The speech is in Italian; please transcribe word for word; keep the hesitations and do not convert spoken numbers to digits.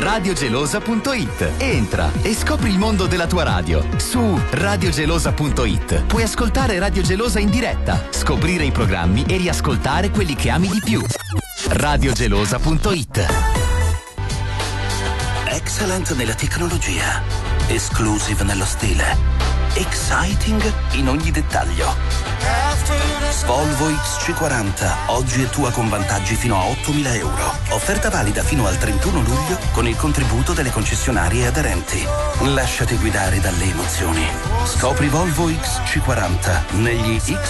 radiogelosa punto it. Entra e scopri il mondo della tua radio. Su radiogelosa punto it puoi ascoltare Radio Gelosa in diretta, scoprire i programmi e riascoltare quelli che ami di più. radiogelosa punto it. Excellent nella tecnologia, exclusive nello stile, exciting in ogni dettaglio. Volvo X C quaranta, oggi è tua con vantaggi fino a ottomila euro. Offerta valida fino al trentuno luglio con il contributo delle concessionarie aderenti. Lasciati guidare dalle emozioni. Scopri Volvo X C quaranta negli X